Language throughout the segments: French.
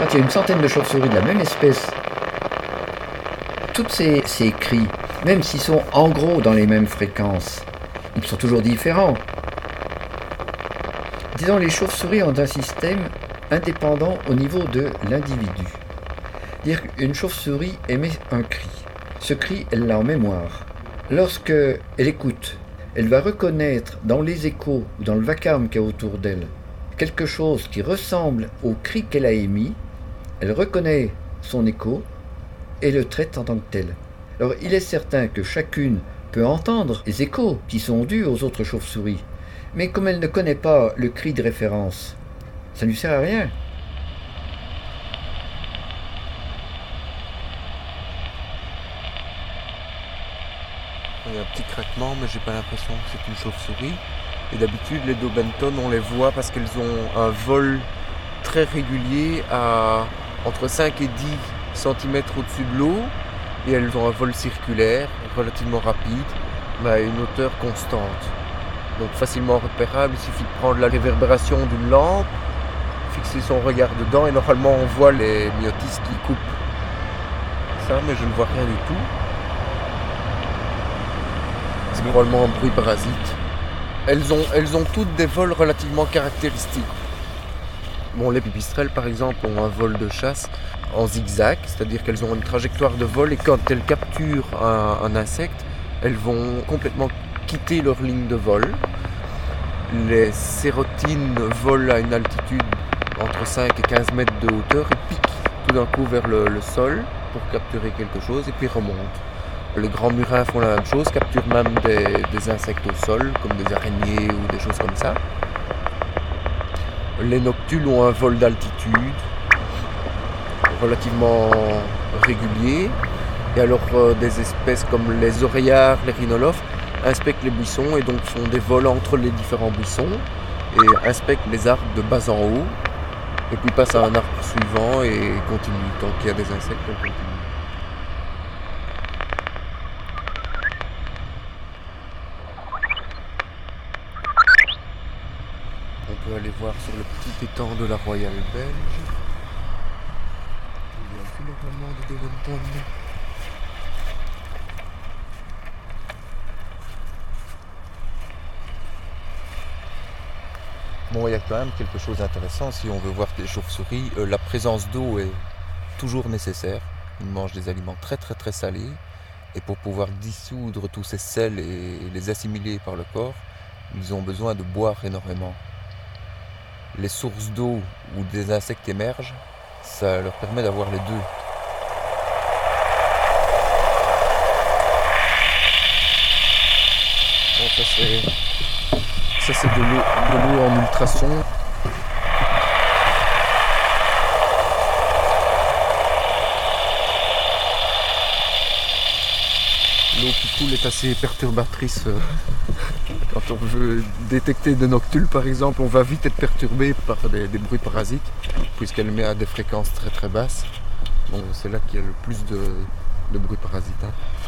Quand il y a une centaine de chauves-souris de la même espèce, tous ces cris, même s'ils sont en gros dans les mêmes fréquences, ils sont toujours différents. Disons, les chauves-souris ont un système indépendant au niveau de l'individu. Dire qu'une chauve-souris émet un cri. Ce cri, elle l'a en mémoire. Lorsque elle écoute, elle va reconnaître dans les échos ou dans le vacarme qu'il y a autour d'elle quelque chose qui ressemble au cri qu'elle a émis. Elle reconnaît son écho et le traite en tant que tel. Alors il est certain que chacune peut entendre les échos qui sont dus aux autres chauves-souris, mais comme elle ne connaît pas le cri de référence, ça ne lui sert à rien. Il y a un petit craquement, mais j'ai pas l'impression que c'est une chauve-souris. Et d'habitude, les Daubenton, on les voit parce qu'elles ont un vol très régulier à entre 5 et 10 cm au-dessus de l'eau. Et elles ont un vol circulaire, relativement rapide, mais à une hauteur constante. Donc facilement repérable, il suffit de prendre la réverbération d'une lampe, fixer son regard dedans et normalement on voit les myotis qui coupent. Ça, mais je ne vois rien du tout. C'est probablement un bruit parasite. Elles ont toutes des vols relativement caractéristiques. Bon, les pipistrelles par exemple ont un vol de chasse en zigzag, c'est-à-dire qu'elles ont une trajectoire de vol et quand elles capturent un insecte, elles vont complètement quitter leur ligne de vol. Les sérotines volent à une altitude entre 5 et 15 mètres de hauteur et piquent tout d'un coup vers le sol pour capturer quelque chose et puis remontent. Les grands murins font la même chose, capturent même des insectes au sol, comme des araignées ou des choses comme ça. Les noctules ont un vol d'altitude relativement régulier. Et alors des espèces comme les oreillards, les rhinolophes, inspectent les buissons et donc font des vols entre les différents buissons et inspectent les arbres de bas en haut. Et puis passent à un arbre suivant et continuent. Tant qu'il y a des insectes, on continue. On peut aller voir sur le petit étang de la Royale Belge. Il y a plus normalement de Daubenton. Bon, il y a quand même quelque chose d'intéressant si on veut voir des chauves-souris. La présence d'eau est toujours nécessaire. Ils mangent des aliments très très très salés. Et pour pouvoir dissoudre tous ces sels et les assimiler par le corps, ils ont besoin de boire énormément. Les sources d'eau où des insectes émergent, ça leur permet d'avoir les deux. Bon, ça c'est de l'eau en ultrason. L'eau qui coule est assez perturbatrice. Quand on veut détecter des noctules par exemple, on va vite être perturbé par des bruits parasites, puisqu'elle met à des fréquences très très basses. Donc c'est là qu'il y a le plus de bruits parasites.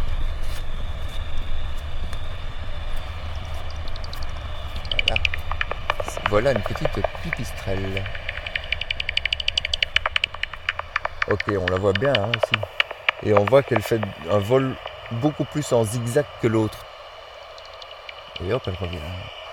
Voilà une petite pipistrelle. Ok, on la voit bien aussi. Et on voit qu'elle fait un vol beaucoup plus en zigzag que l'autre. Et hop, elle revient.